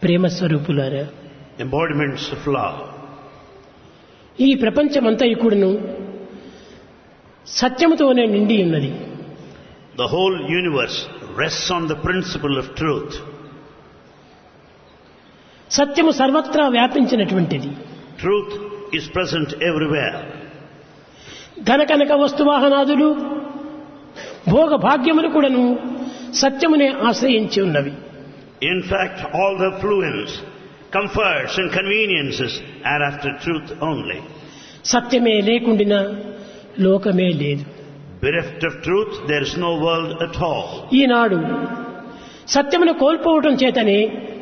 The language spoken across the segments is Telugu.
ప్రేమ స్వరూపులారా, embodiments of love. ఈ ప్రపంచమంతా కూడాను సత్యముతోనే నిండి ఉన్నది. The whole universe rests on the principle of truth. సత్యము సర్వత్రా వ్యాపించినటువంటిది. Truth is present everywhere. ధనకనక వస్తువాహనాదులు భోగ భాగ్యములు కూడాను సత్యమునే ఆశ్రయించి ఉన్నవి. In fact, all the affluence, comforts and conveniences are after truth only. సత్యమే లేకుండినా లోకమే లేదు. Bereft of truth, there is no world at all. ఈనాడు సత్యమును కోల్పోవటం చేతనే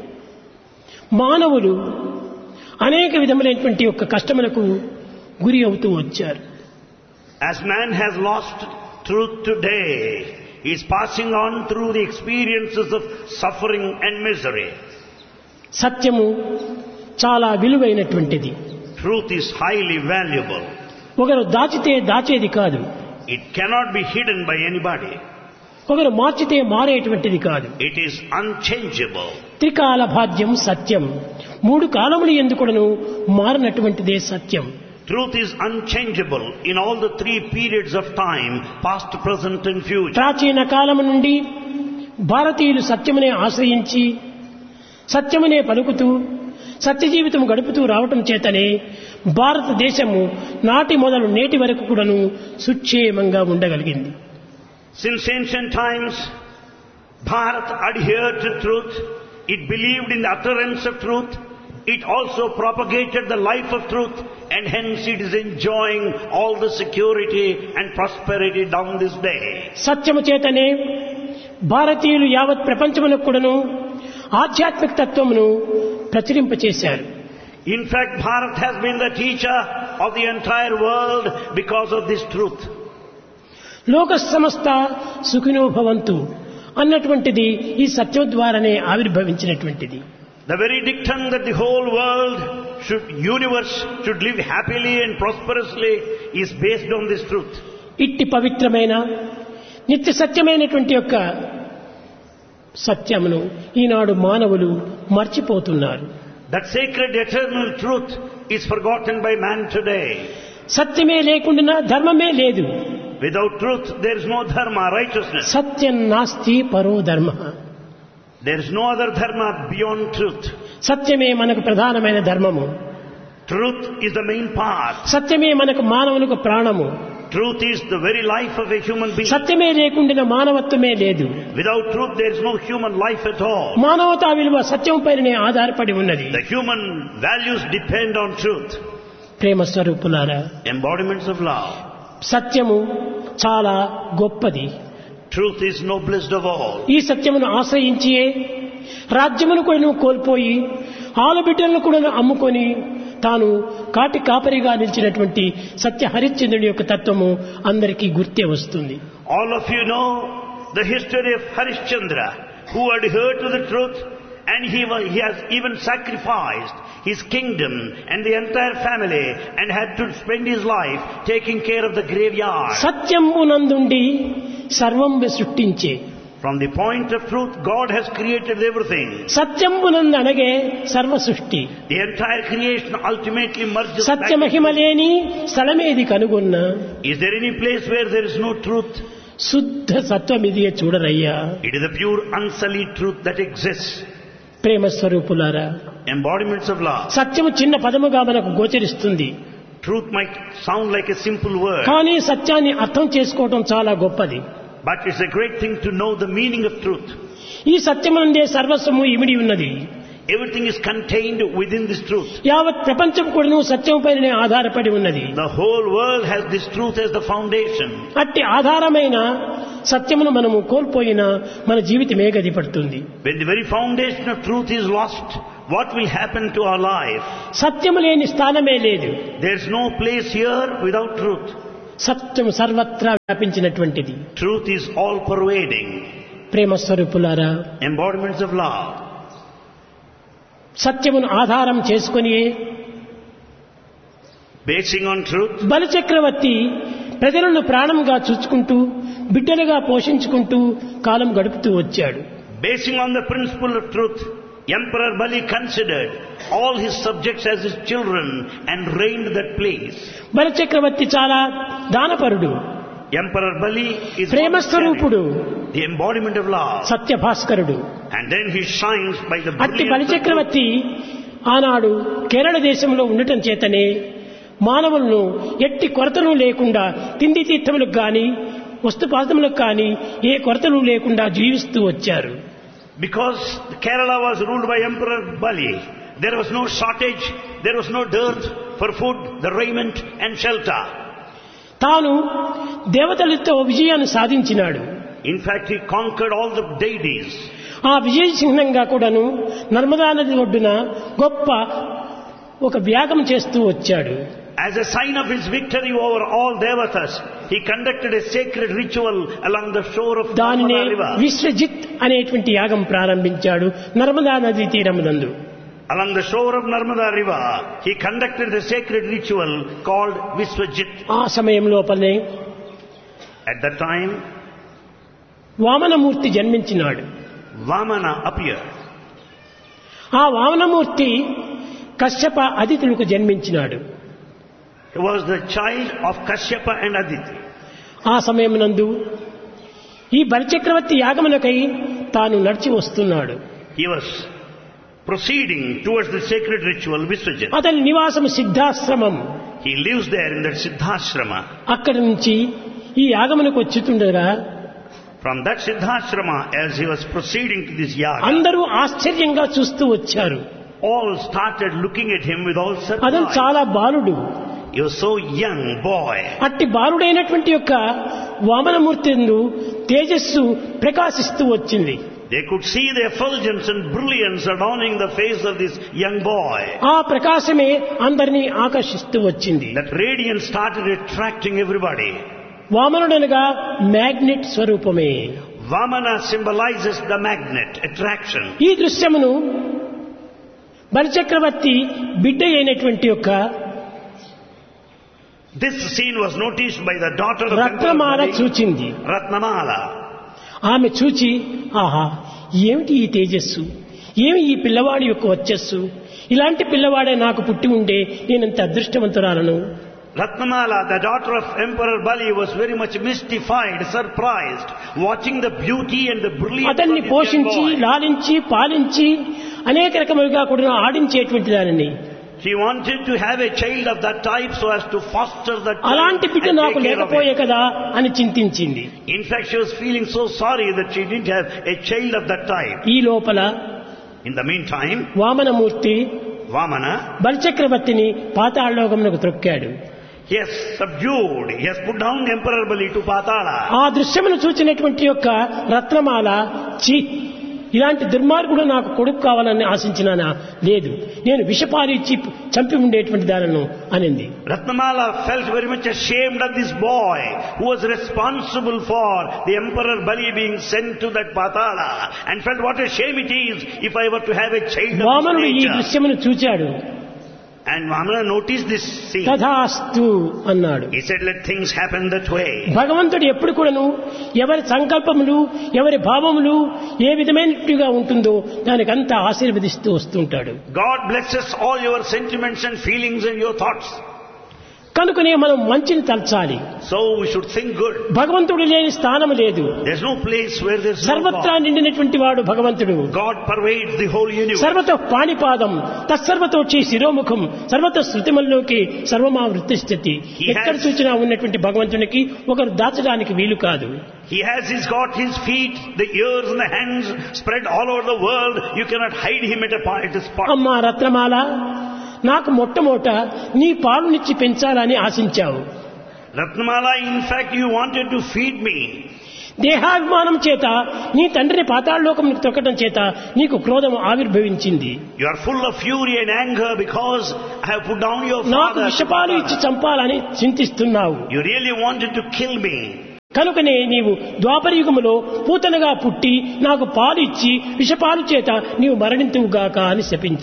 మానవులు అనేక విధములైనటువంటి యొక్క కష్టములకు గురి అవుతూ వచ్చారు. As man has lost truth today, he is passing on through the experiences of suffering and misery. సత్యము చాలా విలువైనటువంటిది. Truth is highly valuable. ఒకరు దాచితే దాచేది కాదు. It cannot be hidden by anybody. ఒకరు మార్చితే మారేటువంటిది కాదు. It is unchangeable. త్రికాల భాగ్యం సత్యం. మూడు కాలములు ఎందుకును మారినటువంటిదే సత్యం. Truth is unchangeable in all the three periods of time, past, present and future. ప్రాచీన కాలము నుండి భారతీయులు సత్యమునే ఆశ్రయించి సత్యమునే పలుకుతూ సత్య జీవితం గడుపుతూ రావటం చేతనే భారతదేశము నాటి మొదలు నేటి వరకు కూడాను సుక్షేమంగా ఉండగలిగింది. Since ancient times, Bharat adhered to truth. It believed in the utterance of truth. It also propagated the life of truth, and hence it is enjoying all the security and prosperity down this day. సత్యము చేతనే భారతీయులు యావత్ ప్రపంచమునకు కూడాను ఆధ్యాత్మిక తత్వమును ప్రచురింపచేశారు. In fact, Bharat has been the teacher of the entire world because of this truth. లోక సమస్త సుఖినో భవంతు అన్నటువంటిది ఈ సత్యం ద్వారానే ఆవిర్భవించినటువంటిది. The very dictum that the whole universe should live happily and prosperously is based on this truth. ఇట్టి పవిత్రమైన నిత్య సత్యమైనటువంటి యొక్క సత్యమును ఈనాడు మానవులు మర్చిపోతున్నారు. That sacred eternal truth is forgotten by man today. సత్యమే లేకుండా ధర్మమే లేదు. Without truth there is no dharma, righteousness. సత్యం నాస్తి పరో ధర్మ. There is no other dharma beyond truth. సత్యమే మనకు ప్రధానమైన ధర్మము. Truth is the main part. సత్యమే మనకు మానవులకు ప్రాణము. Truth is the very life of a human being. సత్యమే లేకుండా మానవత్వమే లేదు. Without truth there is no human life at all. మానవతా విలువ సత్యం పైనే ఆధారపడి ఉన్నది. The human values depend on truth. ప్రేమ స్వరూపులారా, Embodiments of love. సత్యము చాలా గొప్పది. Truth is noblest of all. ఈ సత్యమును ఆశ్రయించి రాజ్యమును కూడా కోల్పోయి ఆలబిడ్డలను కూడా అమ్ముకొని తాను కాటి కాపరిగా నిలిచినటువంటి సత్య హరిశ్చంద్రుడి యొక్క తత్వము అందరికీ గుర్తే వస్తుంది. All of you know the history of Harishchandra, who adhered to the truth, and he has even sacrificed his kingdom and the entire family and had to spend his life taking care of the graveyard. సత్యమునందుండి సర్వం సృష్టించే. From the point of truth, God has created everything. సత్యమునందు అనగే సర్వ సృష్టి. The entire creation ultimately merges. సత్య మహిమ లేని స్థలమేది కనుగొన్న. Is there any place where there is no truth? శుద్ధ సత్వమిదియే చూడరయ్యా. It is the pure unsullied truth that exists. ప్రేమ స్వరూపులారా, Embodiments of love. సత్యము చిన్న పదముగా మనకు గోచరిస్తుంది. Truth might sound like a simple word, కానీ సత్యాన్ని అర్థం చేసుకోవటం చాలా గొప్పది. but it's a great thing to know the meaning of truth. ఈ సత్యమునందే సర్వస్వము ఇమిడి ఉన్నది. Everything is contained within this truth. యావత్ ప్రపంచం కూడాను సత్యం పైనే ఆధారపడి ఉన్నది. The whole world has this truth as the foundation. అట్టి ఆధారమైన సత్యమును మనము కోల్పోయినా మన జీవితమే గడిపడుతుంది. When the very foundation of truth is lost, what will happen to our life? సత్యము లేని స్థానమే లేదు. There is no place here without truth. సత్యము సర్వత్రా వ్యాపించినటువంటిది. Truth is all pervading. ప్రేమ స్వరూపులారా, Embodiments of love. సత్యమును ఆధారం చేసుకొని Basing on truth, బలిచక్రవర్తి ప్రజలను ప్రాణంగా చూచుకుంటూ బిడ్డలుగా పోషించుకుంటూ కాలం గడుపుతూ వచ్చాడు. basing on the principle of truth, Emperor Bali considered all his subjects as his children and reigned that place. బలి చక్రవర్తి చాలా దానపరుడు, Emperor Bali is ప్రేమస్వరూపుడు, the embodiment of love. సత్యభాస్కరుడు. And then he shines by the అట్టి బలి brilliance of truth. చక్రవర్తి ఆనాడు కేరళ దేశంలో ఉండటం చేతనే మానవులను ఎట్టి కొరతలు లేకుండా తిండి తీర్థములకు కానీ వస్తుపాదములకు కానీ ఏ కొరతలు లేకుండా జీవిస్తూ వచ్చారు. Because Kerala was ruled by Emperor Bali, there was no shortage, there was no dearth for food, the raiment and shelter. తాను దేవతలతో విజయాన్ని సాధించినాడు. In fact, he conquered all the deities. ఆ విజయ చిహ్నంగా కూడాను నర్మదా నది ఒడ్డున గొప్ప ఒక యాగం చేస్తూ వచ్చాడు. As a sign of his victory over all devatas, he conducted a sacred ritual along the shore of దానినే Narmada river. విశ్వజిత్ అనేటువంటి యాగం ప్రారంభించాడు నర్మదా నది తీరమునందు. Along the shore of Narmada river, he conducted the sacred ritual called Viswajit. ఆ సమయం లోపలనే At that time, Vamanamurthy జన్మించినాడు. Vamana appeared. ఆ Vamanamurthy Kashyapa అదితులకు జన్మించినాడు. He was the child of Kashyapa and Aditi. ఆ సమయమునందు ఈ బలిచక్రవర్తి యాగమునకై తాను నడిచి వస్తున్నాడు. He was proceeding towards the sacred ritual Viswajit. అతని నివాసము Siddhashramam. He lives there in that Siddhashrama. అక్కడి నుంచి ఈ యాగమునకు వచ్చుతుండగా From that Siddhashrama, as he was proceeding to this yaga, అందరూ ఆశ్చర్యంగా చూస్తూ వచ్చారు. all started looking at him with all అతను surprise. చాలా బాలుడు. He was so young boy. అట్టి బాలుడైనటువంటి యొక్క వామనమూర్తి యందు తేజస్సు ప్రకాశిస్తూ వచ్చింది. They could see the effulgence and brilliance adorning the face of this young boy. ఆ ప్రకాశమే అందరినీ ఆకర్షిస్తూ వచ్చింది. That radiance started attracting everybody. వామనుడనగా magnet స్వరూపమే. Vamana symbolizes the magnet, attraction. ఈ దృశ్యమును బలిచక్రవర్తి బిడ్డ అయినటువంటి యొక్క This scene was noticed by the daughter of Ratnamala Emperor Bali, చూచింది. Ratnamala. ఆమె చూచి ఆహా ఏమిటి ఈ తేజస్సు, ఏమి ఈ పిల్లవాడి యొక్క వచ్చస్సు, ఇలాంటి పిల్లవాడే నాకు పుట్టి ఉండే నేనంత అదృష్టవంతురాలను. Ratnamala, the daughter of Emperor Bali, was very much mystified, surprised, watching the beauty and the brilliance of అతన్ని this young పోషించి boy. లాలించి పాలించి అనేక రకములుగా కూడా ఆడించేటువంటి దానిని, She wanted to have a child of that type so as to foster that child అలాంటి బిడ్డ and నాకు take care of లేకపోయే it. కదా అని చింతించింది. In fact, she was feeling so sorry that she didn't have a child of that type. ఈ లోపల In the meantime, Vamanamurthy Vamana, బలిచక్రవర్తిని పాతాళలోకమునకు త్రొక్కాడు. he has subdued, he has put down Emperor Bali to Patala. ఆ దృశ్యమును చూచినటువంటి యొక్క రత్నమాల చి ఇలాంటి దుర్మార్గుడు నాకు కొడుకు కావాలని ఆశించినానా, లేదు నేను విషపాలు ఇచ్చి చంపి ఉండేటువంటి దానను అనింది. Ratnamala felt very much ashamed of this boy who was responsible for the Emperor Bali being sent to that Patala, and felt what a shame it is if I were to have a child of Vamanudu this ఈ nature. దృశ్యమును చూచాడు. And Vamana noticed this scene. తథాస్తు అన్నాడు. He said, let things happen that way. భగవంతుడు ఎప్పుడు కూడాను ఎవరి సంకల్పములు ఎవరి భావములు ఏ విధమైనట్టుగా ఉంటుందో దానికంతా ఆశీర్వదిస్తూ వస్తుంటాడు. God blesses all your sentiments and feelings and your thoughts. కనుకనే మనం మంచిని తలచాలి. So we should think good. భగవంతుడు లేని స్థానము లేదు. There's no place where there's no సర్వత్రా God. నిండినటువంటి వాడు భగవంతుడు. God pervades the whole universe. సర్వతో పాణిపాదం తత్సర్వతోచి శిరోముఖం సర్వత శృతిమల్లోకి సర్వమా వృత్తిస్థితి. ఎక్కడ చూచినా ఉన్నటువంటి భగవంతునికి ఒకరు దాచడానికి వీలు కాదు. He's got his feet, the ears and the hands spread all over the world. You cannot hide him at a spot. అమ్మా రత్నమాల, నాకు మొట్టమొదట నీ పాలునిచ్చి పెంచాలని ఆశించావు. Ratnamala, in fact, you wanted to feed me. దేహాభిమానం చేత నీ తండ్రిని పాతాళలోకమునకు తొక్కడం చేత నీకు క్రోధం ఆవిర్భవించింది. You are full of fury and anger because I have put down your నాకు father. విషపాలు ఇచ్చి చంపాలని చింతిస్తున్నావు. You really wanted to kill me. కనుకనే నీవు ద్వాపరయుగములో పూతనగా పుట్టి నాకు పాలు ఇచ్చి విషపాలు చేత నీవు మరణింతువుగాక అని శపించాడు.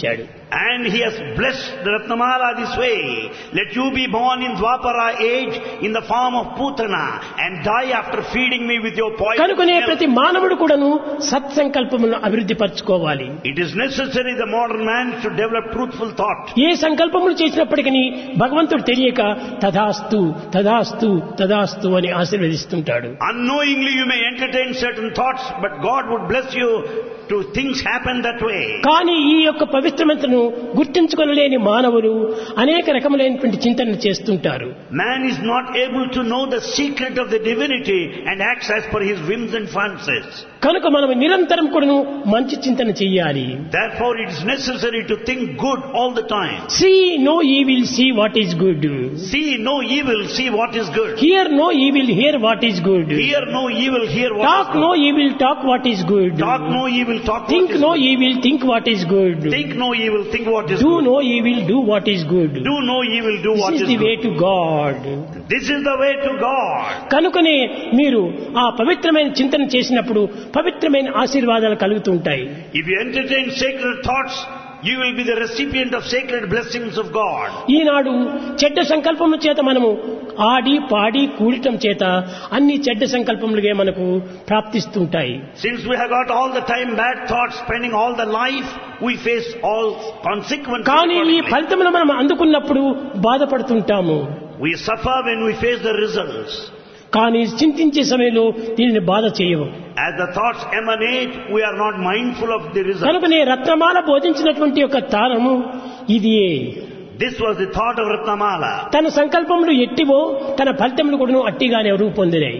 And he has blessed the Ratnamala this way. Let you be born in Dwapara age in the form of Putana and die after feeding me with your poison. కనుకనే ప్రతి మానవుడు కూడాను సత్సంకల్పములను అభివృద్ధి పరచుకోవాలి. It is necessary the modern man should develop truthful thought. ఏ సంకల్పములు చేసినప్పటికీ భగవంతుడు తెలియక తథాస్తు తథాస్తు తథాస్తు అని ఆశీర్వదిస్తుంటాడు. Unknowingly you may entertain certain thoughts, but God would bless you to things happen that way. కానీ ఈ యొక్క పవిత్రమంతను గుర్తించుకొనలేని మానవులు అనేక రకములైనటువంటి చింతనలు చేస్తుంటారు. Man is not able to know the secret of the divinity and acts as per his whims and fancies. కనుక మనం నిరంతరం కూడాను మంచి చింతన చెయ్యాలి. Therefore it is necessary to think good all the time. See no evil, see what is good. See no evil, see what is good. Hear no evil, hear what is good. Hear no evil, hear what Talk is good. no evil, talk what is good. Talk no evil, talk Think what is no good. evil, think what is good. Think no evil, think what is Do good. no evil, do what is good. Do no evil, do what This is is the way good. to God. This is the way to God. కనుకనే మీరు ఆ పవిత్రమైన చింతన చేసినప్పుడు పవిత్రమైన ఆశీర్వాదాలు కలుగుతుంటాయి. If you entertain sacred thoughts, you will be the recipient of sacred blessings of God. ఈనాడు చెడ్డ సంకల్పముల చేత మనము ఆడి పాడి కూడటం చేత అన్ని చెడ్డ సంకల్పములుగా మనకు ప్రాప్తిస్తుంటాయి. Since we have got all the time bad thoughts, spending all the life, we face all consequences. కానీ ఈ accordingly. ఫలితములు మనం అందుకున్నప్పుడు బాధపడుతుంటాము. We suffer when we face the results. కానీ చింతించే సమయంలో దీనిని బాధ చేయము. As the thoughts emanate, we are not mindful of the results. కనుకనే రత్నమాల బోధించినటువంటి యొక్క తానము ఇదియే. This was the thought of Ratnamala. తన సంకల్పములు ఎట్టివో తన ఫలితములు కూడా అట్టిగానే రూపొందినాయి.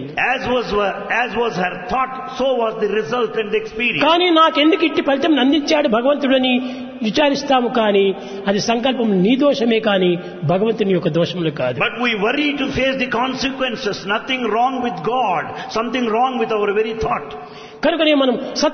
As was her thought, so was the result and the experience. కానీ నాకెందుకు ఇట్టి ఫలితం అందించాడు భగవంతుడని విచారిస్తాము. కానీ అది సంకల్పం నీ దోషమే కానీ భగవంతుని యొక్క దోషములు కాదు. But we worry to face the consequences. Nothing wrong with God. Something wrong with our very thought. కనుకనే మనం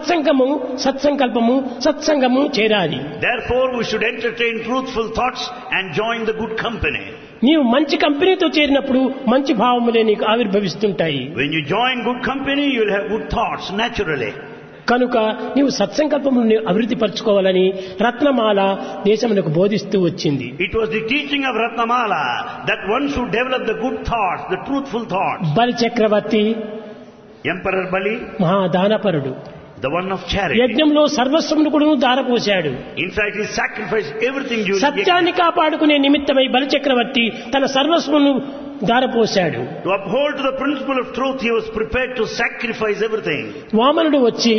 సత్సంకల్పము సత్సంగము చేరాలి. Therefore, we should entertain truthful thoughts and join the good company. నీవు మంచి కంపెనీతో చేరినప్పుడు మంచి భావములే నీకు ఆవిర్భవిస్తుంటాయి. When you join good company, you will have good thoughts naturally. కనుక నీవు సత్సంకల్పములను అభివృద్ధి పరచుకోవాలని రత్నమాల దేశమునకు బోధిస్తూ వచ్చింది. It was the teaching of Ratnamala that one should develop the good thoughts, the truthful thoughts. బలి చక్రవర్తి Emperor Bali, మహాదానపరుడు, the one of charity. యజ్ఞంలో సర్వస్వమును కూడా దారపోశాడు. In fact, he sacrificed everything during the సత్యాన్ని కాపాడుకునే నిమిత్తమై బలి చక్రవర్తి తన సర్వస్వమును దారపోశాడు. To uphold the principle of truth, he was prepared to sacrifice everything. వామనుడు వచ్చి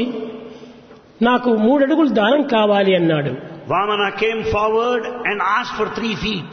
నాకు 3 అడుగులు దానం కావాలి అన్నాడు. Vamana came forward and asked for 3 feet.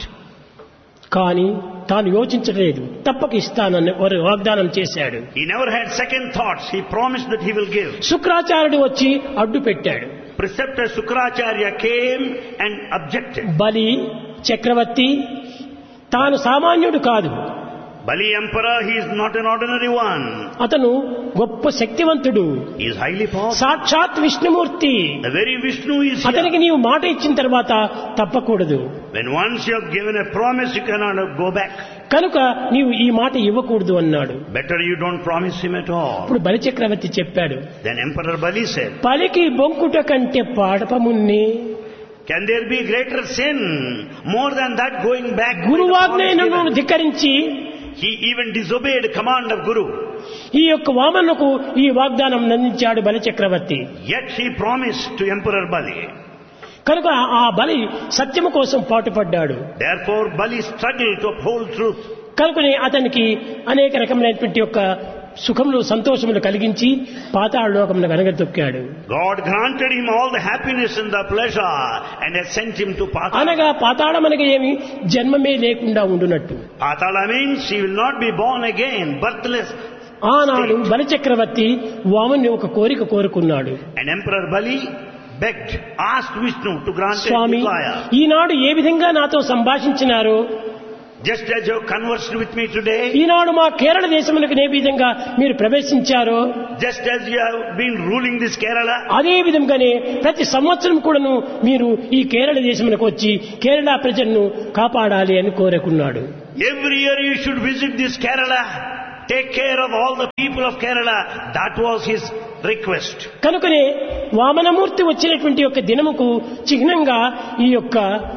కానీ తాను యోచించలేదు. తప్పక ఇస్తానని వాగ్దానం చేశాడు. He never had second thoughts. He promised that he will give. శుక్రాచార్యుడు వచ్చి అడ్డు పెట్టాడు. Preceptor Sukracharya came and objected. బలి చక్రవర్తి తాను సామాన్యుడు కాదు. Bali Emperor, he is not an ordinary one. అతను గొప్ప శక్తివంతుడు. He is highly powerful. సాక్షాత్ Vishnumurthy. The very Vishnu is అతనికి here. నీవు మాట ఇచ్చిన తర్వాత తప్పకూడదు. When once you have given a promise, you cannot go back. కనుక నీవు ఈ మాట ఇవ్వకూడదు అన్నాడు. Better you don't promise him at all. ఇప్పుడు బలి చక్రవర్తి చెప్పాడు, Then Emperor Bali said, పలికి బొంకుట కంటే పాడపమున్ని can there be greater sin more than that going back? with the గురువాజ్ఞను promise given? ధిక్కరించి He even disobeyed command of Guru. ఈ యొక్క వామనుకు ఈ వాగ్దానం అందించాడు బలి చక్రవర్తి. Yet he promised to Emperor Bali. కనుక ఆ బలి సత్యము కోసం పాటుపడ్డాడు. Therefore Bali struggled to uphold truth. కనుకనే అతనికి అనేక రకమైనటువంటి యొక్క సుఖములు సంతోషములు కలిగించి పాతాళ లోకమునకు అనగతొక్కాడు. God granted him all the happiness and the pleasure and has sent him to Patala. అనగా పాతాళమనగా ఏమి జన్మమే లేకుండా ఉండునట్టు. Patala means he will not be born again, birthless. ఆనాడు బలి చక్రవర్తి వామన్ని ఒక కోరిక కోరుకున్నాడు. And Emperor Bali begged, asked Vishnu to grant a Swamy, desire. ఈనాడు ఏ విధంగా నాతో సంభాషించినారో Just as you have conversed with me today, ఈనాడు మా కేరళ దేశములకు ఏ విధంగా మీరు ప్రవేశించారో just as you have been ruling this Kerala, అదే విధంగానే ప్రతి సంవత్సరం కూడాను మీరు ఈ కేరళ దేశములకు వచ్చి కేరళ ప్రజలను కాపాడాలి అని కోరుకున్నాడు. every year you should visit this Kerala, take care of all the people of Kerala. That was his request. కనుకనే వామనమూర్తి వచ్చినటువంటి యొక్క దినముకు చిహ్నంగా ఈ యొక్క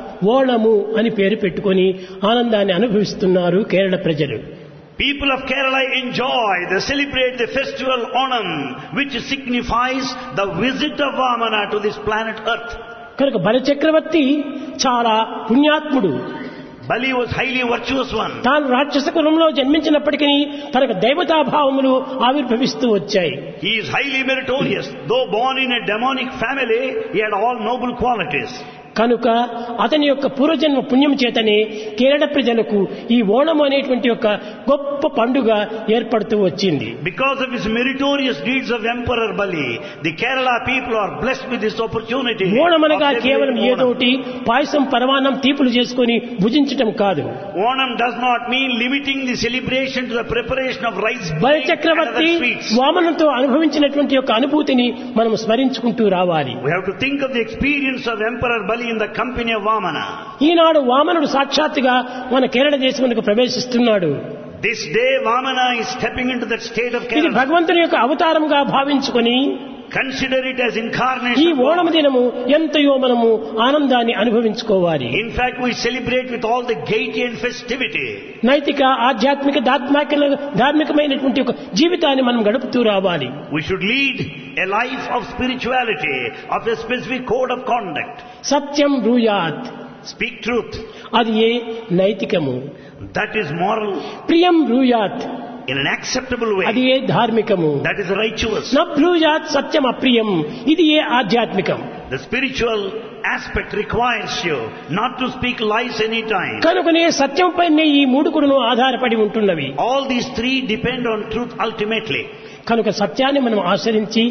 ఓణము అని పేరు పెట్టుకొని ఆనందాన్ని అనుభవిస్తున్నారు కేరళ ప్రజలు. People of Kerala enjoy, they celebrate the festival Onam, which signifies the visit of Vamana to this planet Earth. కనుక బలచక్రవర్తి చాలా పుణ్యాత్ముడు. Bali was highly virtuous one. తాను రాక్షస కులంలో జన్మించినప్పటికీ తనకు దైవతాభావములు ఆవిర్భవిస్తూ వచ్చాయి. He is highly meritorious. Though born in a demonic family, he had all noble qualities. కనుక అతని యొక్క పూర్వజన్మ పుణ్యం చేతనే కేరళ ప్రజలకు ఈ ఓణం అనేటువంటి ఒక గొప్ప పండుగ ఏర్పడుతూ వచ్చింది. Because of his meritorious deeds of Emperor Bali, the Kerala people are blessed with this opportunity. Onam అనగా కేవలం ఏదోటి పాయసం పరమాన్నం తీపులు చేసుకొని భుజించటం కాదు. Onam does not mean limiting the celebration to the preparation of rice బలిచక్రవర్తి వామనంతో అనుభవించినటువంటి యొక్క అనుభూతిని మనం స్మరించుకుంటూ రావాలి. We have to think of the experience of Emperor Bali in the company of Vamana. ఈనాడు వామనుడు సాక్షాత్తుగా మన కేరళ దేశమునకు ప్రవేశిస్తున్నాడు. This day Vamana is stepping into that state of ఇది Kerala. భగవంతుని యొక్క అవతారంగా భావించుకొని Consider it as ఈ incarnation. ఓణం దినము ఎంతయో మనము ఆనందాన్ని అనుభవించుకోవాలి. In fact, we celebrate with all the gaiety and festivity. నైతిక ఆధ్యాత్మిక ధార్మికమైనటువంటి ఒక జీవితాన్ని మనం గడుపుతూ రావాలి. We should lead a life of spirituality, of a specific code of conduct. Satyam బ్రూయాత్, Speak truth. అది ఏ నైతికము. That is moral. ప్రియం బ్రూయాత్, In an acceptable అది way. A ధార్మికము. That is righteous. న బ్రూయాత్ సత్యం అప్రియం, ఇది ఏ ఆధ్యాత్మికం. The spiritual aspect requires you not to speak lies any time. కనుకనే సత్యం పైనే ఈ మూడు కూడాను ఆధారపడి ఉంటున్నవి. All these three depend on truth ultimately. కనుక సత్యాన్ని మనం ఆచరించి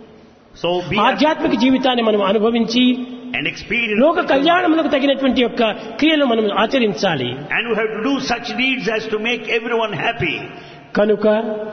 So be ఆధ్యాత్మిక జీవితాన్ని మనం అనుభవించి and experience. లోక కళ్యాణములకు తగినటువంటి యొక్క క్రియలు మనం ఆచరించాలి. And we have to do such deeds as to make everyone happy. కనుక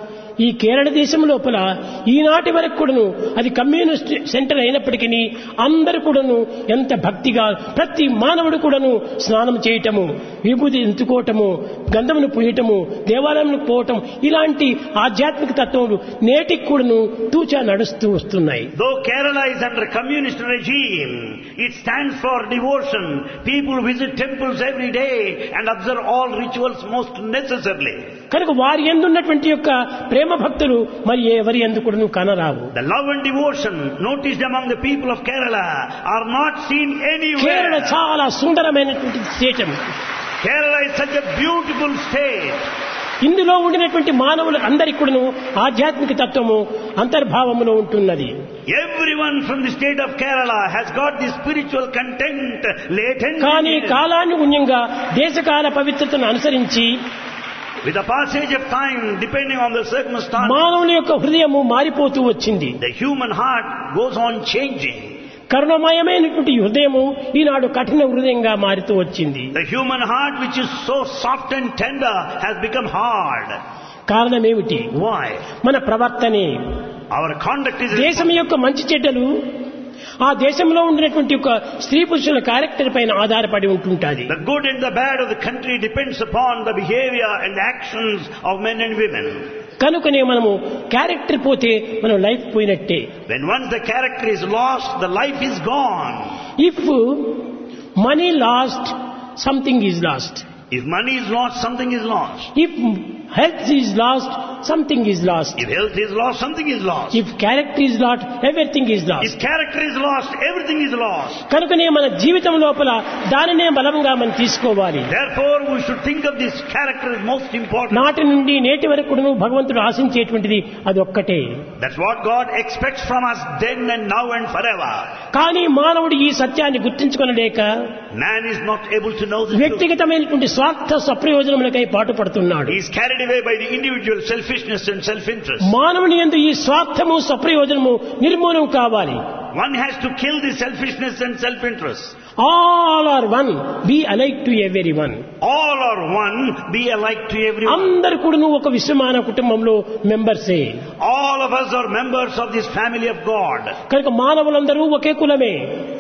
ఈ కేరళ దేశం లోపల ఈనాటి వరకు కూడాను అది కమ్యూనిస్ట్ సెంటర్ అయినప్పటికీ అందరూ కూడాను ఎంత భక్తిగా ప్రతి మానవుడు కూడాను స్నానం చేయటము, విభూతి ఎంచుకోవటము, గంధమును పూయటము, దేవాలయంలో పోవటం, ఇలాంటి ఆధ్యాత్మిక తత్వములు నేటికి కూడాను తూచా నడుస్తూ వస్తున్నాయి. Though Kerala is under communist regime, it stands for devotion. People visit temples every day and observe all rituals most necessarily. కనుక వారి యందున్నటువంటి యొక్క ప్రేమ భక్తులు మరి ఎవరి యందు కూడాను కనరావు. The love and devotion noticed among the people of Kerala are not seen Kerala anywhere. చాలా సుందరమైనటువంటి దేశం. Kerala is such a beautiful state. ఇందులో ఉండినటువంటి మానవులు అందరికీ కూడాను ఆధ్యాత్మిక తత్వము అంతర్భావములో ఉంటున్నది. Everyone from the state of Kerala has got this spiritual content latent. కానీ in it. కాలానుగుణ్యంగా దేశకాల పవిత్రతను అనుసరించి With the passage of time, depending on the circumstances, మానవుని యొక్క హృదయము మారిపోతూ వచ్చింది. the human heart goes on changing. కరుణమయమైనటువంటి హృదయము ఈనాడు కఠిన హృదయంగా మారుతూ వచ్చింది. The human heart, which is so soft and tender, has become hard. కారణమేమిటి? Why? మన ప్రవర్తనే. Our conduct is దేశం యొక్క మంచి చెడ్డలు ఆ దేశంలో ఉండినటువంటి ఒక స్త్రీ పురుషుల క్యారెక్టర్ పైన ఆధారపడి ఉంటుంటాది. the good and the bad of the country depends upon the behavior and the actions of men and women. కనుకనే మనము క్యారెక్టర్ పోతే మనం లైఫ్ పోయినట్టే. When once the character is lost, the life is gone. If money last, something is lost. If money is lost, something is lost. If health is lost, something is lost. If health is lost, something is lost. If character is lost, everything is lost. If character is lost, everything is lost. కనుకనే మన జీవితం లోపల దానినే బలంగా మనం తీసుకోవాలి. Therefore, we should think of this character as most important. నాటి నుండి నేటి వరకు కూడాను భగవంతుడు ఆశించేటువంటిది అదొక్కటే. That's what God expects from us then and now and forever. కానీ మానవుడు ఈ సత్యాన్ని గుర్తించుకొనలేక Man is not able to know the truth. వ్యక్తిగతమైనటువంటి స్వార్థ స్వప్రయోజనములకై పాటుపడుతున్నాడు. He is carried away by the individual selfishness and self-interest. మానవుని యందు ఈ స్వార్థము స్వప్రయోజనము నిర్మూలన కావాలి. One has to kill the selfishness and self-interest. All are one, be alike to every one. All are one, be alike to everyone. అందరు కూడాను ఒక విశ్వమాన కుటుంబంలో మెంబర్సే. All of us are members of this family of God. కనుక మానవులందరూ ఒకే కులమే.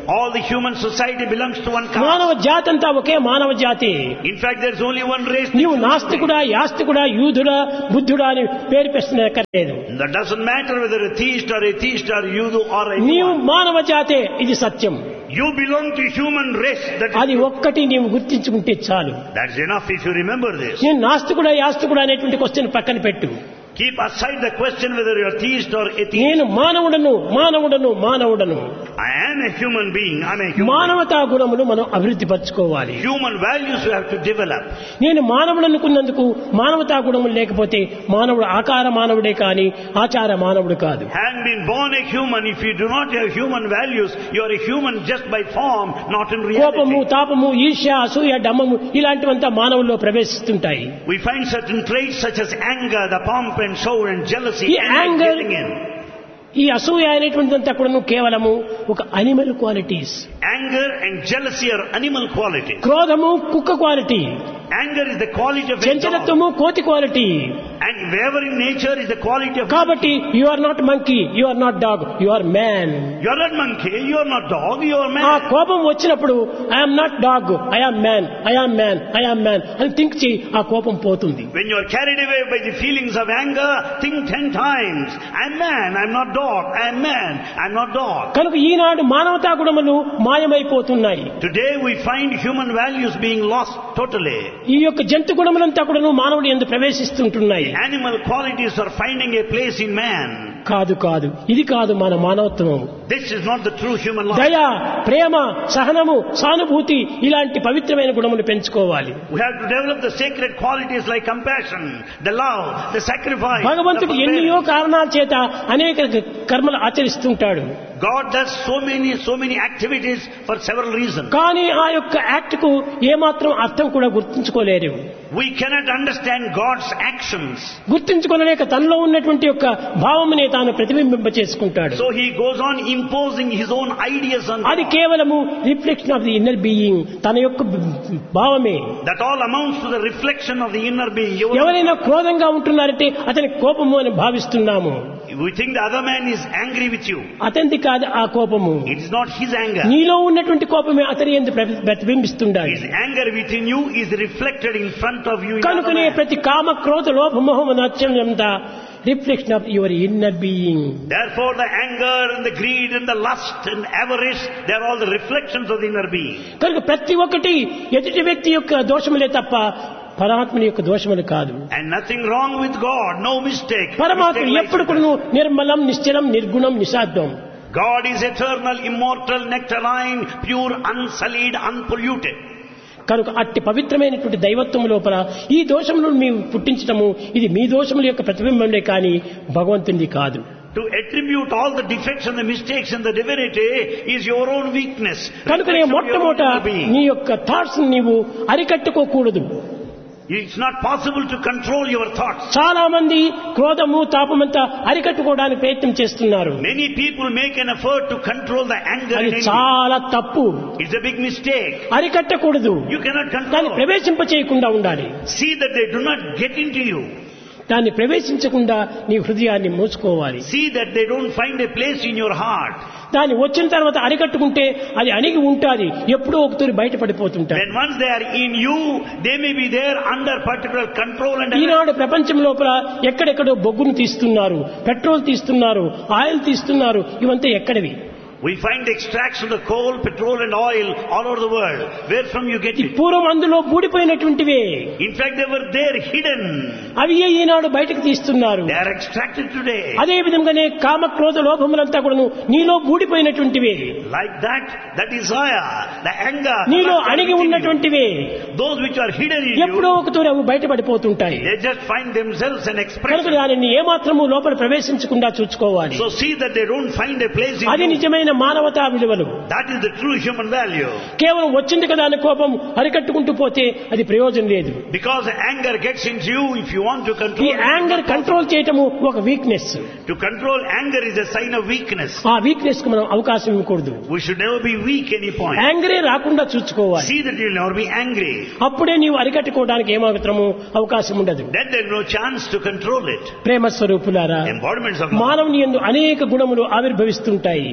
All the human society belongs to one మానవ caste. జాతి అంతా ఒకే మానవ జాతి. In fact, there's only one race. నీవు నాస్తికుడా, యాస్తికుడా, యూదుడా, బుద్ధుడా అని పేరు పెట్టలేదు. That doesn't matter whether a theist or atheist or Yudu or నీవు anyone. మానవ జాతే, ఇది సత్యం. You belong to human race. అది ఒక్కటి నీవు గుర్తించుకుంటే చాలు. That's enough if you remember this. నేను నాస్తికుడా, యాస్తికుడా అనేటువంటి క్వశ్చన్ పక్కన పెట్టు. Keep aside the question whether you're theist or atheist. నేను మానవుడను, మానవుడను, మానవుడను. I am a human being. I'm a human being. మానవతా గుణములు మనం అభివృద్ధి పరచుకోవాలి. Human values you have to develop. నేను మానవుడు అనుకున్నందుకు మానవతా గుణములు లేకపోతే మానవుడు ఆకార మానవుడే కాని ఆచార మానవుడు కాదు. Having been born a human, if you do not have human values, you are a human just by form, not in కోపము, reality. తాపము, ఈర్ష్య, అసూయ, డమ్మము ఇలాంటివంతా మానవుల్లో ప్రవేశిస్తుంటాయి. We find certain traits such as anger, the pomp and show and jealousy, ఈ and యాంగర్, getting in. ఈ అసూయ అనేటువంటిదంతా కూడా కేవలము ఒక animal qualities. Anger and jealousy are animal qualities. క్రోధము కుక్క quality. Anger is the quality of a dog. చంచలత్వము కోతి quality. And wavering nature is the quality of... కాబట్టి you are not monkey, you are not dog, you are man. You are not monkey, you are not dog, you are ఆ man. కోపం వచ్చినప్పుడు I'm not dog, I'm man, I'm man, I'm man అని థింక్ చేయి, ఆ కోపం పోతుంది. When you are carried away by the feelings of anger, think 10 times. I'm man, I'm not dog. I'm man, I'm not dog. కనుక ఈనాడు మానవతా గుణములు మాయమైపోతున్నాయి. Today we find human values being lost totally. ఈ యొక్క జంతు గుణములంతా కూడా మానవుడి యందు ప్రవేశిస్తుంటున్నాయి. Animal qualities are finding a place in man. కాదు కాదు, ఇది కాదు మన మానవత్వం. This is not the true human life. దయ, ప్రేమ, సహనము, సానుభూతి ఇలాంటి పవిత్రమైన గుణములు పెంచుకోవాలి. We have to develop the sacred qualities like compassion, the love, the sacrifice. the భగవంతుడు forbearance. ఎన్నో కారణాల చేత అనేక కర్మలు ఆచరిస్తుంటాడు. God does so many activities for several reasons. కానీ ఆ యొక్క యాక్ట్ కు ఏమాత్రం అర్థం కూడా గుర్తించుకోలేరు. We cannot understand God's actions. గుర్తించుకోలేక తనలో ఉన్నటువంటి యొక్క భావమునే తాను ప్రతిబింబింప చేసుకుంటాడు. So he goes on imposing his own ideas on అది God. కేవలము reflection of the inner being, తన యొక్క భావమే. That all amounts to the reflection of the inner being. ఎవరైనా క్రోధంగా ఉంటున్నారంటే అతని కోపము అని భావిస్తున్నాము. We think the other man is angry with you. అతనిది కాదు ఆ కోపము. It is not his anger. నీలో ఉన్నటువంటి కోపమే అతని యందు ప్రతిబింబిస్తుండాలి. His anger within you is reflected in front of you in other కనుకనే man. ప్రతి కామ క్రోధ లోభ మోహము నచ్చంతా reflection of your inner being. Therefore the anger and the greed and the lust and avarice, they are all the reflections of the inner being. కనుక ప్రతి ఒక్కటి ఎదుటి వ్యక్తి యొక్క దోషములే తప్ప పరమాత్మని యొక్క దోషములు కాదు. And nothing wrong with God, no mistake. పరమాత్మ Mistake ఎప్పుడు lies కూడా with us. నిర్మలం, నిశ్చలం, నిర్గుణం, నిశాబ్దం. God is eternal, immortal, nectarine, pure, unsullied, unpolluted. కనుక అట్టి పవిత్రమైనటువంటి దైవత్వం లోపల ఈ దోషములను మేము పుట్టించటము ఇది మీ దోషముల యొక్క ప్రతిబింబమే కానీ భగవంతునిది కాదు. To attribute all the defects and the mistakes and the divinity is your own weakness. కనుకనే Reflection of your own మొట్టమొదట inner being. నీ యొక్క థాట్స్ నీవు అరికట్టుకోకూడదు. It's not possible to control your thoughts. చాలా మంది క్రోధము, తాపమంతా అరికట్టుకోవడానికి ప్రయత్నం చేస్తున్నారు. Many people make an effort to control the anger అది and envy. చాలా తప్పు. It's a big mistake. అరికట్టకూడదు, You cannot దాన్ని control. ప్రవేశింప చేయకుండా ఉండాలి. See that they do not get into you. దాన్ని ప్రవేశించకుండా నీ హృదయాన్ని మూసుకోవాలి. See that they don't find a place in your heart. దాన్ని వచ్చిన తర్వాత అరికట్టుకుంటే అది అణిగి ఉంటాది, ఎప్పుడో ఒకతూరి బయటపడిపోతుంటాయి. When once they are in you, they may be there under particular control and ఈనాడు ప్రపంచం లోపల ఎక్కడెక్కడో బొగ్గును తీస్తున్నారు, పెట్రోల్ తీస్తున్నారు, ఆయిల్ తీస్తున్నారు. ఇవంతా ఎక్కడివి? we find extracts of the coal, petrol and oil all over the world. Where from you get it? పూర్వం అందులో బూడిపోయినటువంటివే. In fact, they were there hidden. అవి ఈనాడు బయటకు తీస్తున్నారు. They are extracted today. అదే విధంగానే కామ క్రోధ లోభములంతా కూడా నీలో బూడిపోయినటువంటివే. Like that, the desire, the anger, నీలో that are అణిగి within you. ఉన్నటువంటివే Those which are hidden in ఎప్పుడో you, ఒకతూరి అవి బయటపడిపోతుంటాయి. they just find themselves an కనుక expression. దానిని ఏమాత్రము లోపల ప్రవేశించకుండా చూసుకోవాలి. So see that they don't find a place in అది you. నిజమైన మానవతా విలువలు. That is the true human value. కేవలం వచ్చింది కదా అని కోపం అరికట్టుకుంటూ పోతే అది ప్రయోజనం లేదు. Because anger gets into you, if you want to ఈ control it, యాంగర్ కంట్రోల్ చేయటము ఒక weakness. to control anger is a sign of weakness. ఆ వీక్నెస్ కు మనం అవకాశం ఇవ్వకూడదు. We should never be weak any point. యాంగరే రాకుండా చూసుకోవాలి. See that you will never be angry. అప్పుడే నీవు అరికట్టుకోవడానికి ఏమాత్రము అవకాశం ఉండదు. Then there is no chance to control it. ప్రేమ స్వరూపులారా, Embodiments of love. మానవుని యందు అనేక గుణములు ఆవిర్భవిస్తుంటాయి. There are so many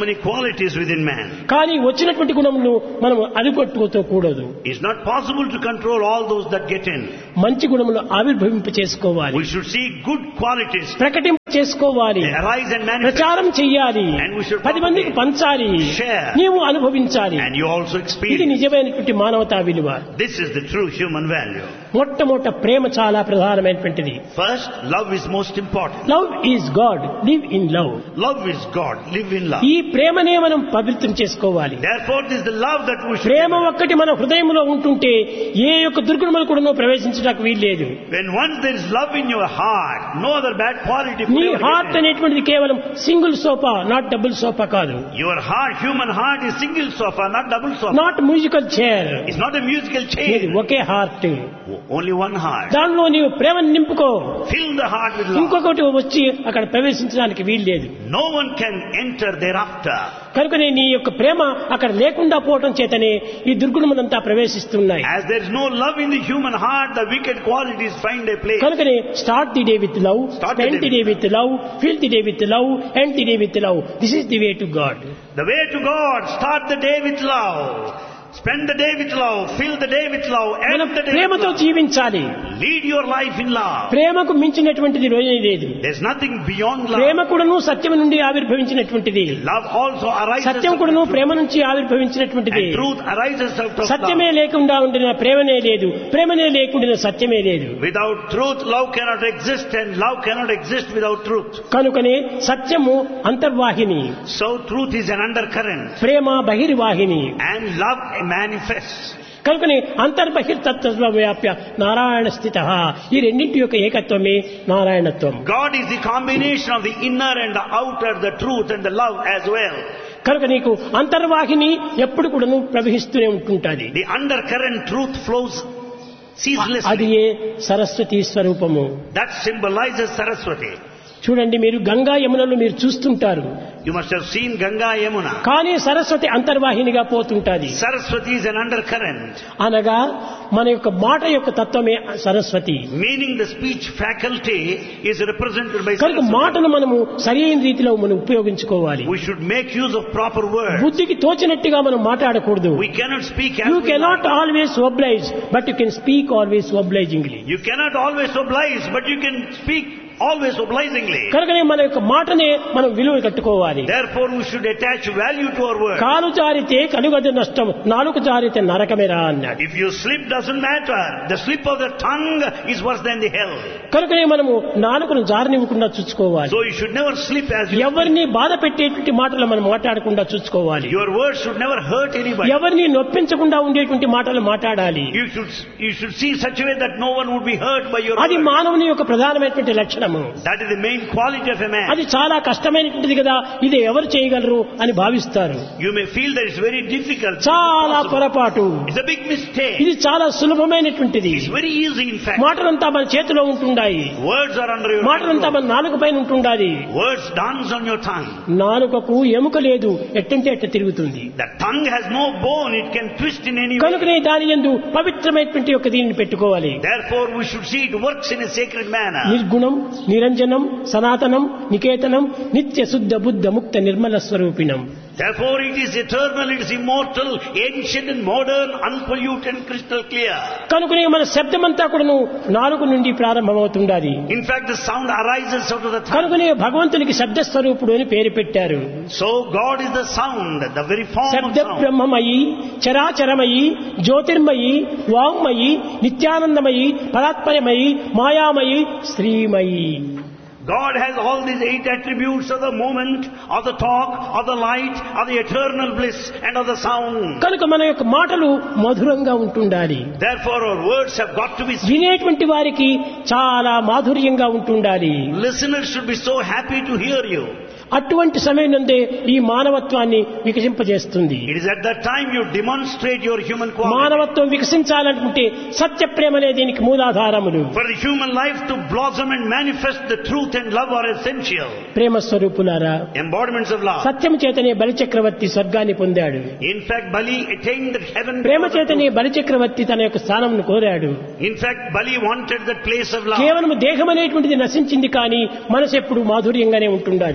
many qualities within man. కానీ వచ్చినటువంటి గుణములను మనం అదుగొట్టుకోకూడదు. It's not possible to control all those that get in. మంచి గుణములు ఆవిర్భవింప చేసుకోవాలి, We should see good qualities ప్రకటింప చేసుకోవాలి, arise and manifest. ప్రచారం చెయ్యాలి, And we should 10 మందికి పంచాలి, share. నీవు అనుభవించాలి. And you also ఇది experience. నిజమైనటువంటి మానవతా విలువ. This is the true human value. మొట్టమొదట ప్రేమ చాలా ప్రధానమైనటువంటిది. First, love is most important. Love is God, live in love. Love is God. Live in love. ఈ ప్రేమనే మనం పవిత్రం చేసుకోవాలి. Therefore, this is the love that we should. ప్రేమ ఒక్కటి మన హృదయంలో ఉంటుంటే ఏ యొక్క దుర్గుణములు కూడా ప్రవేశించడానికి వీల్లేదు. When once there is love in your heart, no other bad quality నీ could ever heart get in. అనేటువంటిది కేవలం single sofa, not double sofa కాదు. Your heart, human heart, is single sofa, not double sofa. Not musical chair. It's not a musical ఇది chair. ఒకే హార్ట్. Only one heart. దానిలో నీవు ప్రేమను నింపుకో, Fill the heart with love. ఇంకొకటి వచ్చి అక్కడ ప్రవేశించడానికి వీల్లేదు. No one can enter thereafter. కనుకనే నీ యొక్క ప్రేమ అక్కడ లేకుండా పోవటం చేతనే ఈ దుర్గుణములంతా ప్రవేశిస్తున్నాయి. As there is no love in the human heart, the wicked qualities find a place. కనుకనే start the day with love, spend the day with love, feel the day with love, end the day with love. This is the way to God. The way to God, start the day with love. Spend the day with love, fill the day with love, end మనం the day with ప్రేమతో love. జీవించాలి. Lead your life in love. ప్రేమకు మించినటువంటిది రోజే లేదు. There's nothing beyond ప్రేమ love. కూడాను సత్యం నుండి ఆవిర్భవించినటువంటిది. Love also arises సత్యం out కూడాను of ప్రేమ truth. నుంచి ఆవిర్భవించినటువంటిది. And truth arises out of సత్యమే love. లేకుండా ఉండిన ప్రేమనే లేదు, ప్రేమనే లేకుండా సత్యమే లేదు. Without truth, love cannot exist, and love cannot exist without truth. కనుకనే సత్యము అంతర్వాహిని, So truth is an undercurrent, Prema బహిర్వాహిని. and love manifests. కనుకనే అంతర్బహిర్తత్వ వ్యాప్య నారాయణ స్థిత. ఈ రెండింటి యొక్క ఏకత్వమే నారాయణత్వం. God is the combination of the inner and the outer, the truth and the love as well. కనుక నీకు అంతర్వాహిని ఎప్పుడు కూడాను ప్రవహిస్తూనే ఉంటుంటుంది. The undercurrent truth flows ceaselessly. అది ఏ సరస్వతి స్వరూపము. That symbolizes Saraswati. చూడండి, మీరు గంగా యమునలు మీరు చూస్తుంటారు, You must have seen Ganga Yamuna. కానీ Saraswati అంతర్వాహినిగా పోతుంటాది. Saraswati is an undercurrent, అనగా మన యొక్క మాట యొక్క తత్వమే Saraswati. meaning the speech faculty is represented by కనుక Saraswati. మాటను మనము సరైన రీతిలో మనం ఉపయోగించుకోవాలి. We should make use of proper words. బుద్ధికి తోచినట్టుగా మనం మాట్లాడకూడదు. We cannot speak as you we cannot like. Always oblige, but you can speak always obligingly. You cannot always oblige, but you can speak always obligingly. కనుకనే మన యొక్క మాటనే మనం విలువ కట్టుకోవాలి. Therefore, we should attach value to our words. కాలు జారితే కలుగదు నష్టం, నాలుక జారితే నరకమేరా అన్నాడు. If you slip, doesn't matter. The slip of the tongue is worse than the hell. కనుకనే మనము నాలుకను జారనివ్వకుండా చూసుకోవాలి. So you should never slip as you ఎవరిని బాధ పెట్టేటువంటి మాటలు మనం మాట్లాడకుండా చూసుకోవాలి. Your words should never hurt anybody. ఎవరిని నొప్పించకుండా ఉండేటువంటి మాటలు మాట్లాడాలి. You should see such a way that no one would be hurt by your అది words. మానవుని యొక్క ప్రధానమైనటువంటి లక్షణము. That is the main quality of a man. అది చాలా కష్టమైనటువంటిది కదా, ఇది ఎవరు చేయగలరు అని భావిస్తారు. You may feel that it's very difficult. చాలా It's పొరపాటు. a big mistake. ఇది చాలా సులభమైనటువంటిది. It's very easy in fact. మాటలంతా మన చేతిలో ఉంటుండాయి. Words are under your మాటలంతా control. మన నాలుక పైన ఉంటుండాలి. Words dance on your tongue. నాలుకకు ఎముక లేదు, ఎట్టంటే ఎట్ట తిరుగుతుంది. The tongue has no bone. It can twist in any way. కనుకనే దాని యందు పవిత్రమైనటువంటి ఒక దీనిని పెట్టుకోవాలి. Therefore, we should see it works in a sacred manner. నిర్గుణం, నిరంజనం, సనాతనం, నికేతనం, నిత్య శుద్ధ బుద్ధ ముక్త Nirmala స్వరూపిణం. Therefore, it is eternal, it is immortal, ancient and modern, unpolluted and crystal clear. కనుకనే మన శబ్దమంతా కూడాను నాలుగు నుండి ప్రారంభమవుతుండాలి. In fact, the sound arises out of the tongue. కనుకనే భగవంతునికి శబ్ద స్వరూపుడు అని పేరు పెట్టారు. So, God is the sound, the very form of శబ్ద sound. బ్రహ్మమయి, చరాచరమయి, Jyotirmayi, వాంగ్మయి, నిత్యానందమయి, పరాత్పరమయి, మాయామయి, Srimayi. God has all these 8 attributes of the moment, of the talk, of the light, of the eternal bliss and of the sound. కనుక మన యొక్క మాటలు మధురంగా ఉంటుండాలి. Therefore, our words have got to be sweet. వినేటువంటి వారికి చాలా మాధుర్యంగా ఉంటుండాలి. Listeners should be so happy to hear you. అటువంటి సమయం నందే ఈ మానవత్వాన్ని వికసింపజేస్తుంది. It is at that time you demonstrate your human quality. మానవత్వం వికసించాలనుకుంటే సత్య ప్రేమలే దీనికి మూలాధారములు. For the human life to blossom and manifest, the truth and love are essential. ప్రేమ స్వరూపులారా, Embodiments of love. సత్యం చేతనే బలిచక్రవర్తి స్వర్గాన్ని పొందాడు. In fact, Bali attained the heaven. ప్రేమ చేతనే బలిచక్రవర్తి తన యొక్క స్థానంను కోరాడు. In fact, Bali wanted that place of love. కేవలం దేహం అనేటువంటిది నశించింది, కానీ మనసు ఎప్పుడు మాధుర్యంగానే ఉంటుండాలి. The body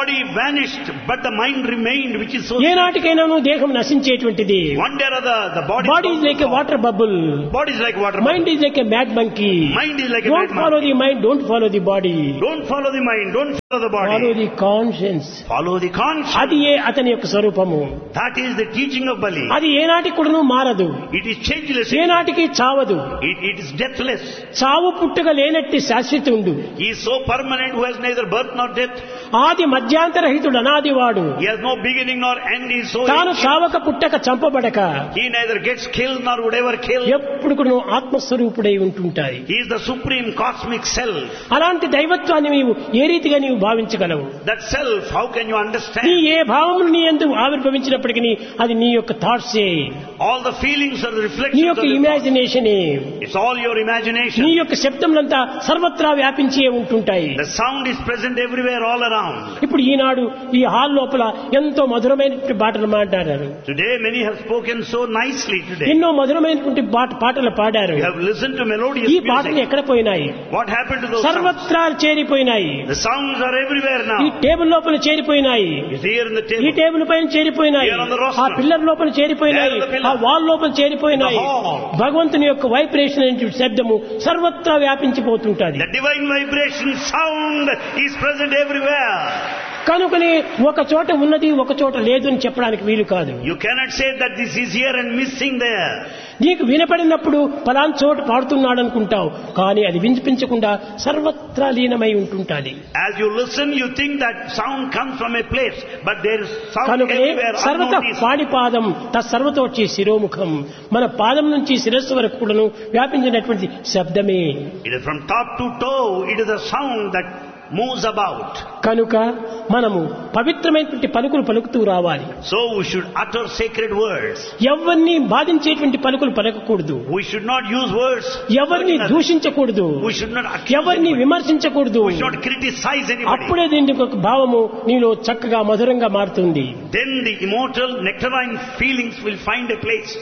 body vanished, but the mind remained, which is so... ఏనాటికైనాను దేహం నశించేటువంటిది. One day or other, the body... body is like a water bubble. Body is like water bubble. Mind is like a mad monkey. Mind is like a don't mad follow monkey. The mind, don't follow the body. Don't follow the mind, don't follow the body. Follow the conscience. Follow the conscience. అది ఏ అతని యొక్క స్వరూపము. That is the teaching of Bali. అది ఏనాటికి కూడాను మారదు. It is changeless. ఏనాటికి చావదు. It is deathless. చావు పుట్టుక లేనట్టి శాశ్వతుండు. He is so permanent who has neither birth nor death. ఆది మధ్యాంతరహితుడు అనాదివాడు. He has no beginning nor end. He is so... తాను చావక పుట్టక చంపబడక He neither gets killed nor would ever kill. ఎప్పుడు కూడా ఆత్మస్వరూపుడై ఉంటుంటాయి. He is the supreme cosmic self. అలాంటి దైవత్వాన్ని నీవు ఏ రీతిగా నీవు భావించగలవు? That self, how can you నీ understand? ఏ భావములు నీ యందు ఆవిర్భవించినప్పటికీ అది నీ యొక్క థాట్సే, All the feelings are the నీ reflections of యొక్క your thoughts. ఇమాజినేషనే. It's all your నీ imagination. యొక్క శబ్దములంతా సర్వత్రా వ్యాపించే ఉంటుంటాయి. The sound is present everywhere, all around. ఇప్పుడు ఈనాడు ఈ హాల్ లోపల ఎంతో మధురమైనటువంటి పాటలు మాట్లాడారు. Today, many have spoken so nicely today. ఎన్నో మధురమైనటువంటి పాటలు పాడారు. You have listened to melodious ఈ పాటలు music. ఎక్కడ పోయినాయి? What happened to those sounds? సర్వత్రా చేరిపోయినాయి. The sounds are everywhere ఈ now. టేబుల్ లోపల చేరిపోయినాయి. It's here in the ఈ table. టేబుల్ పైన చేరిపోయినాయి. Here on the rostrum. ఆ పిల్లర్ లోపల చేరిపోయినాయి. There on the pillar. ఆ వాల్ లోపల చేరిపోయినాయి. The hall. భగవంతుని యొక్క వైబ్రేషన్ అనే శబ్దము సర్వత్రా వ్యాపించిపోతుంటది. The divine vibration sound is present everywhere. కనుకనే ఒక చోట ఉన్నది ఒక చోట లేదు అని చెప్పడానికి వీలు కాదు. You cannot say that this is here and missing there. నీకు వినపడినప్పుడు పలానా చోట పాడుతున్నాడు అనుకుంటావు, కానీ అది వినిపించకుండా సర్వత్రా లీనమై ఉంటుంటాది. As you listen, you think that sound comes from a place, but there is sound కనుకనే everywhere సర్వత unnoticed. పాడిపాదం తత్సర్వతోచి శిరోముఖం, మన పాదం నుంచి శిరస్సు వరకు కూడాను వ్యాపించినటువంటి శబ్దమే. It is from top to toe, it is a sound that moves about. కనుక మనము పవిత్రమైనటువంటి పలుకులు పలుకుతూ రావాలి. So we should utter sacred words. ఎవరిని బాధించేటువంటి పలుకులు పలకకూడదు. We should not use words. ఎవరిని దూషించకూడదు. We should not accuse ఎవరిని anybody. విమర్శించకూడదు. We should not criticize anybody. అప్పుడే దీనికి ఒక భావము నీలో చక్కగా మధురంగా మారుతుంది. Then the immortal nectarine feelings will find a place.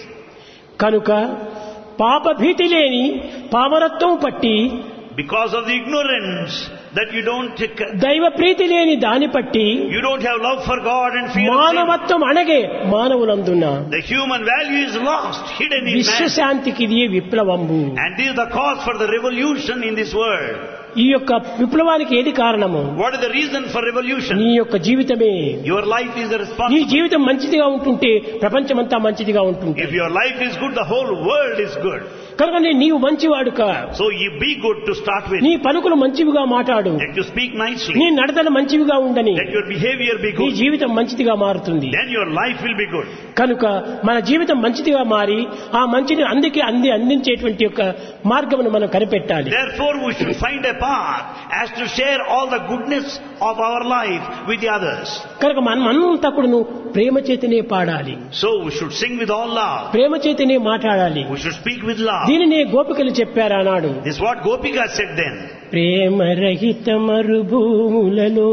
కనుక పాప భీతి లేని పామరత్వం పట్టి, Because of the ignorance that you don't దైవ ప్రీతి లేని దాని పట్టి, have love for God and fear of sin. మానవత్వం అనగే మానవులందున The human value is lost, hidden in man. విశ్వశాంతికి ఇది విప్లవంబు. And this is the cause for the revolution in this world. ఈ యొక్క విప్లవానికి ఏది కారణము? What is the reason for revolution? నీ యొక్క జీవితమే. Your life is the నీ responsibility. జీవితం మంచిదిగా ఉంటుంటే ప్రపంచమంతా మంచిదిగా ఉంటుంది. If your life is good, the whole world is good. కనుక నీవు మంచివాడు కా. So you be good to start with. నీ పలుకులు మంచివిగా మాట్లాడు. Let you speak nicely. నీ నడతలు మంచివిగా ఉండని. Let your behavior be నీ good. జీవితం మంచిదిగా మారుతుంది. Then your life will be good. కనుక మన జీవితం మంచిదిగా మారి ఆ మంచిని అందుకే అందించేటువంటి యొక్క మార్గమును మనం కనిపెట్టాలి. Therefore we should find a path as to share all the goodness of our life with the others. కనుక మనమంతా కూడా ప్రేమ చేతనే పాడాలి. So we should sing with all love. ప్రేమ చేతనే మాట్లాడాలి. We should speak with love. దీనినే గోపికలు చెప్పారు ఆనాడు. This is what Gopika said then. ప్రేమ రహిత మరుభూములలో,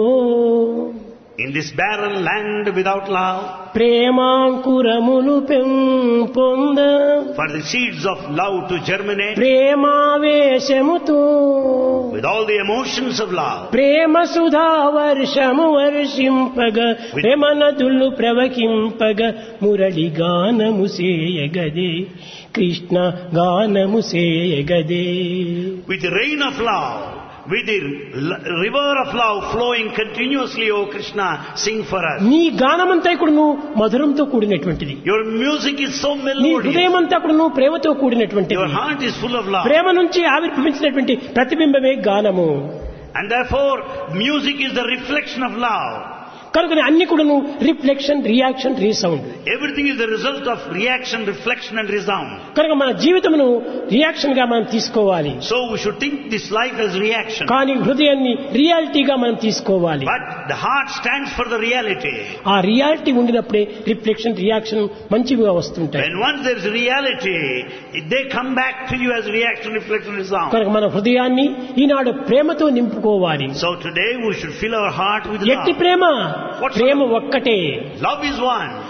In this barren land without love, ప్రేమాంకురములు పెంపొంద, for the seeds of love to germinate, ప్రేమావేశముతో with all the emotions of love, ప్రేమ సుధా వర్షము వర్షింపగ, ప్రేమ నదులు ప్రవహింపగ, మురళి గానము సేయగదే, కృష్ణ గానము సేయగదే. with the rain of love, with the river of love flowing continuously, O Krishna, sing for us. నీ గానమంతా కూడా మధురంతో కూడినటువంటిది. Your music is so నీ melodious. హృదయమంతా కూడా ప్రేమతో కూడినటువంటిది. Your heart is full of love. ప్రేమ నుంచి ఆవిర్భవించినటువంటి ప్రతిబింబమే గానము. And therefore, music is the reflection of love. కనుక అన్ని కూడా reflection, reaction, resound. Everything is the result of reaction, reflection and resound. కనుక మన జీవితమును రియాక్షన్ గా మనం తీసుకోవాలి. So we should think this life as reaction. కానీ హృదయాన్ని రియాలిటీగా మనం తీసుకోవాలి. But the heart stands for the reality. ఆ రియాలిటీ ఉండినప్పుడే రిఫ్లెక్షన్, రియాక్షన్ మంచిగా వస్తుంటాయి. When once there is reality, they come back to you as reaction, reflection, resound. కనుక మన హృదయాన్ని ఈనాడు ప్రేమతో నింపుకోవాలి. So today we should fill our heart with ఎట్టి love. ప్రేమ? What's ప్రేమ love? ఒక్కటే. Love is one.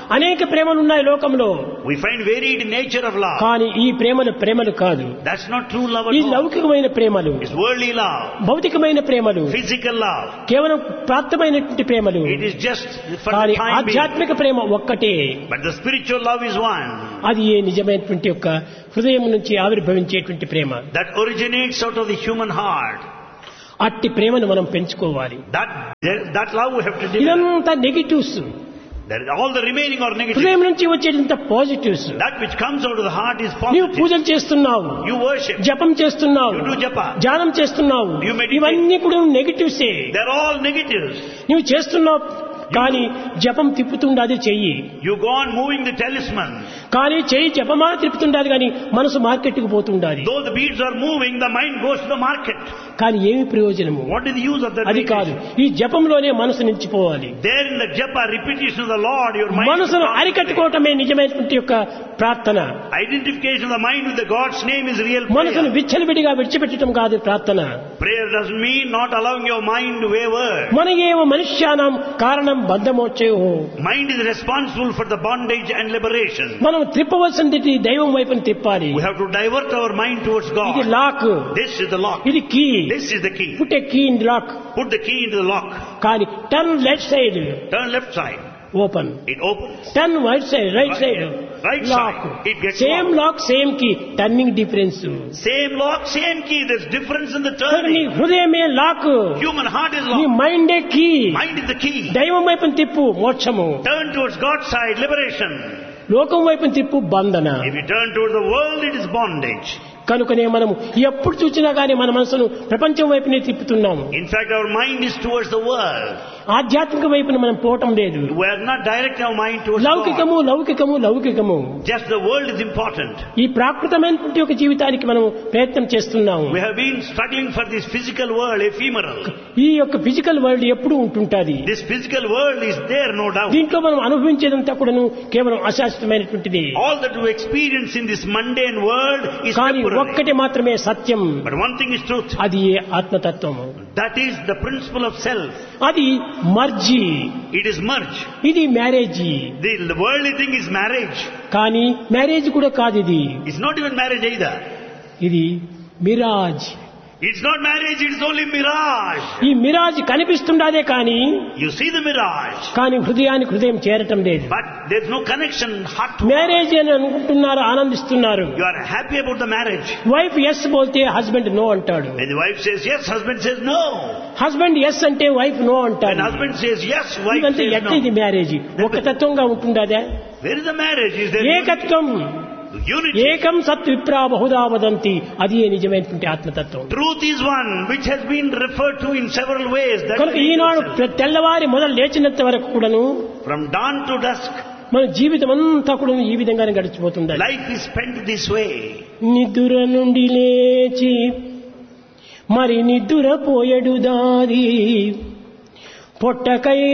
అనేక ప్రేమలు ఉన్నాయి లోకంలో. We find varied nature of love. కానీ ఈ ప్రేమలు కాదు. That's not true love ఈ at all. లౌకికమైన ప్రేమలు, It's worldly love, భౌతికమైన ప్రేమలు, physical love. కేవలం ప్రాప్తమైనటువంటి ప్రేమలు. It is just for కానీ the time being. ఆధ్యాత్మిక ప్రేమ ఒక్కటే. But the spiritual love is one. అది ఏ నిజమైనటువంటి యొక్క హృదయం నుంచి ఆవిర్భవించేటువంటి ప్రేమ. That originates out of the human heart. అట్టి ప్రేమను మనం పెంచుకోవాలి. That love we have to develop. ఇదంతా negatives. That all the remaining are negative. హృదయం నుంచి వచ్చేటంత positives. That which comes out of the heart is నీవు positive. పూజలు చేస్తున్నావు, You worship. జపం చేస్తున్నావు, You do japa. ధ్యానం చేస్తున్నావు, You meditate. ఇవన్నీ కూడా నెగిటివ్సే. They're all negatives. నువ్వు చేస్తున్నావు కానీ జపం తిప్పుతుండాది చెయ్యి. You go on moving the talisman. కానీ చెయ్యి జపమాల తిప్పుతుండాది కానీ మనసు మార్కెట్కి పోతుండాది. Though the beads are moving, the mind goes to the market. కానీ ఏమి ప్రయోజనము? What is the use of that? అది కాదు. ఈ జపంలోనే మనసు నిలిచిపోవాలి. There in the japa, repetition of the Lord, your mind. మనసును అరికట్టుకోవటమే నిజమైనటువంటి యొక్క ప్రార్థన. Identification of the mind with the God's name is real మనసును prayer. విచ్చలవిడిగా విడిచిపెట్టడం కాదు ప్రార్థన. Prayer doesn't mean not allowing your mind to waver. మన ఏవ మనుష్యానం కారణం బంధమోక్షయో. Mind is responsible for the bondage and liberation. మనం త్రిప్పవలసింది దైవం వైపుని తిప్పాలి. We have to divert our mind towards ఇది God. Lock, This is the lock. ఇది key. This is the key. Put a key in lock. Put the key into the lock. కానీ turn left side Turn left side. Open, It opens. Turn right side Right lock. side. It gets same locked. Lock same key, turning difference. Same lock, same key. There's difference in the నీ turning. హృదయమే లాక్, Human heart is నీ locked. మైండే key. Mind is the key. దైవం వైపుని తిప్పు మోక్షము, Turn towards God's side, liberation. లోకం వైపుని తిప్పు బంధన. If you turn towards the world, it is bondage. కనుకనే మనం ఎప్పుడు చూసినా గానీ మన మనసును ప్రపంచం వైపునే తిప్పుతున్నాము. In fact, our mind is towards the world. ఆధ్యాత్మిక వైపున మనం పోవటం లేదు. We are not directing our mind towards God. లౌకికము లౌకికము లౌకికము. Just the world is important. ఈ ప్రాకృతమైనటువంటి ఒక జీవితానికి మనం ప్రయత్నం చేస్తున్నాము. We have been struggling for this physical world, ephemeral. ఈ యొక్క ఫిజికల్ వరల్డ్ ఎప్పుడు ఉంటుంటాది. This physical world is there, no doubt. దీంట్లో మనం అనుభవించేదంతా కూడాను కేవలం అశాశ్వతమైనటువంటిది. All that we experience in this mundane world is కానీ temporary. ఒక్కటి మాత్రమే సత్యం. But one thing is truth. అది ఏ ఆత్మతత్వము. That is the principle of self. అది మర్జీ. It is merge. ఇది marriage. The worldly thing is marriage. కానీ మ్యారేజ్ కూడా కాదు ఇది. It's not even marriage either. ఇది Miraz. It's not marriage, it's only mirage. ఈ మిరాజ్ కనిపిస్తుండదే కానీ You see the mirage, కానీ హృదయానికి హృదయం చేరటం లేదు. but there's no connection heart to marriage అని అనుకుంటున్నారు, ఆనందిస్తున్నారు. You are happy about the marriage. Wife yes బోల్తే husband no అంటాడు. When the wife says yes, husband says no. Husband yes అంటే వైఫ్ నో When అంటాడు. husband says yes, wife ఇదంతా says ఎట్లా ఇది no. మ్యారేజ్? ఒక తత్వంగా ఉంటుండదే. Where is the marriage? Is there ఏకత్వం. unity? ఏకం సత్ విప్రా బహుదా వదంతి. అది నిజమైనటువంటి ఆత్మతత్వం. Truth is one, which has been referred to in several ways. That కనుక is ఈనాడు yourself. తెల్లవారి మొదలు లేచినంత వరకు కూడాను From dawn to dusk, మన జీవితం అంతా కూడా ఈ విధంగానే గడిచిపోతుంది. life is spent this way. నిద్ర నుండి లేచి మరి నిద్ర పోయడు దారి పొట్టకై